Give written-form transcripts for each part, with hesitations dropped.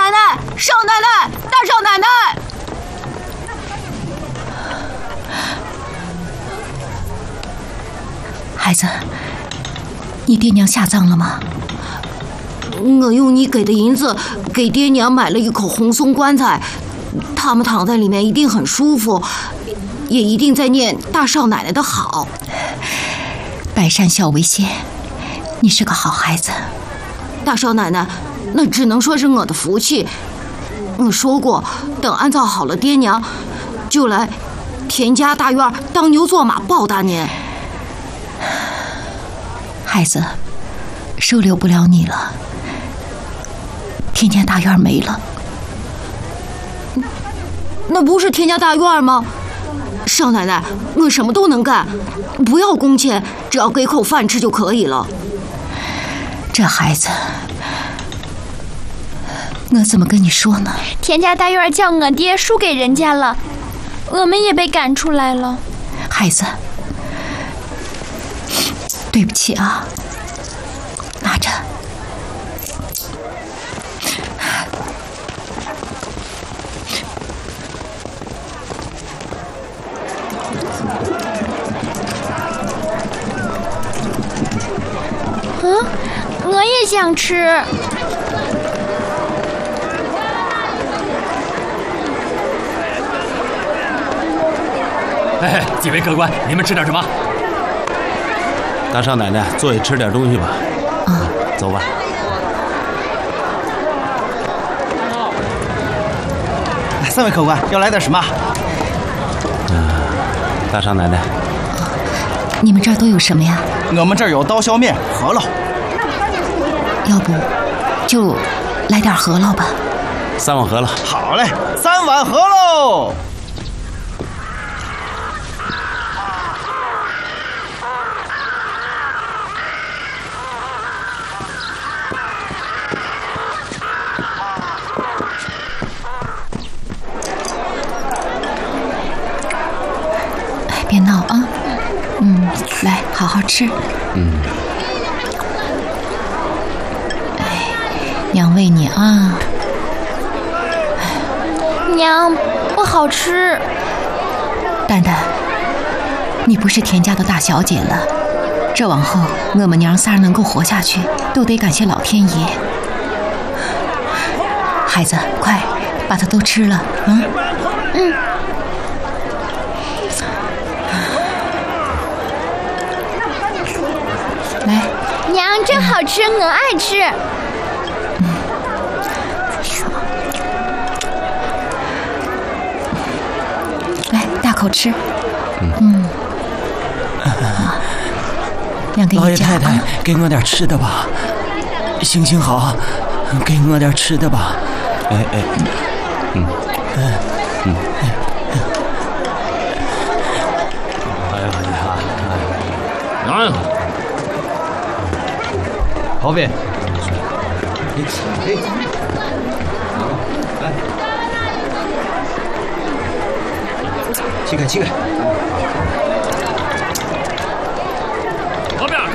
奶奶，少奶奶，大少奶奶！ 孩子，你爹娘下葬了吗？ 我用你给的银子给爹娘买了一口红松棺材，他们躺在里面一定很舒服，也一定在念大少奶奶的好。 百善孝为先，你是个好孩子。 大少奶奶，那只能说是我的福气。我说过，等安葬好了爹娘，就来田家大院当牛做马报答您。 孩子，收留不了你了，田家大院没了。 那不是田家大院吗？少奶奶，我什么都能干，不要工钱，只要给口饭吃就可以了。 这孩子，我怎么跟你说呢？ 田家大院叫我爹输给人家了，我们也被赶出来了。 孩子，对不起啊，拿着。 我也想吃。 哎，几位客官，你们吃点什么？ 大少奶奶，坐下吃点东西吧。走吧。 三位客官，要来点什么？ 大少奶奶， 你们这儿都有什么呀？ 我们这儿有刀削面、饸饹。 要不就来点饸饹吧。 3碗饸饹。 好嘞，3碗饸饹。 别闹啊！来，好好吃。娘喂你啊。 娘，不好吃。 蛋蛋，你不是田家的大小姐了，这往后我们娘仨能够活下去，都得感谢老天爷。孩子，快把它都吃了啊！来， 娘，真好吃，我爱吃。 来，大口吃。娘给你夹。 老爷太太，给我点吃的吧。行行好，给我点吃的吧。 侯斌， 起开，起开。 旁边。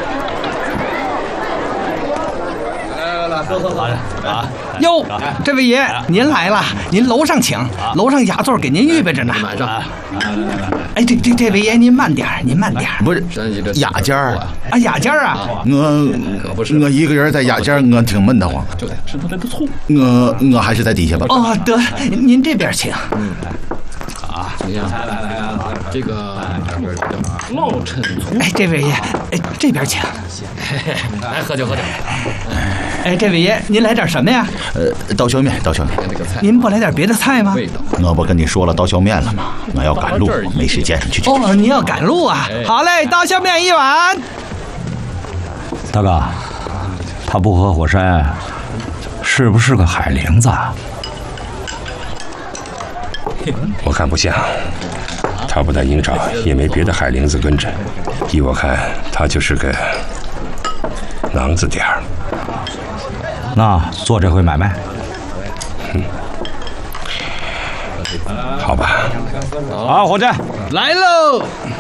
来，喝啊！ 哟，这位爷，您来了，您楼上请，楼上雅座给您预备着呢。 买上。 哎，这位爷，您慢点，您慢点。 不是雅间儿啊，雅间儿啊。 我一个人在雅间儿，我挺闷得慌。 就得吃出来的醋。 我还是在底下吧。 哦，得，您这边请。 行，来啊！这个老陈醋。 哎，这位爷，哎，这边请。 来，喝酒。 哎，这位爷，您来点什么呀？ 刀削面。 您不来点别的菜吗？ 我不跟你说了刀削面了吗？我要赶路，没时间上去。 哦，您要赶路啊？好嘞，刀削面1碗。 大哥，他不喝火山，是不是个海灵子？ 我看不像，他不在营长，也没别的海灵子跟着。依我看，他就是个囊子点儿。 那做这回买卖？ 好吧。 好，伙计， 来喽！